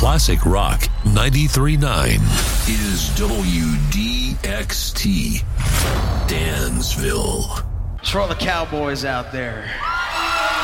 Classic Rock 93.9 is WDXT, Dansville. It's for all the cowboys out there.